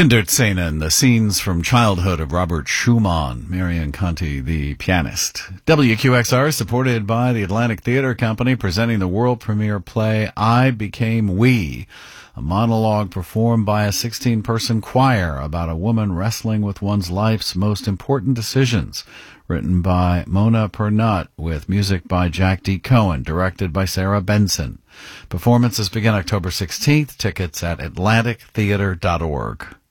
Kinderszenen, the scenes from childhood of Robert Schumann, Marion Conti, the pianist. WQXR, supported by the Atlantic Theater Company, presenting the world premiere play I Became We, a monologue performed by a 16-person choir about a woman wrestling with one's life's most important decisions, written by Mona Pernut, with music by Jack D. Cohen, directed by Sarah Benson. Performances begin October 16th. Tickets at atlantictheater.org.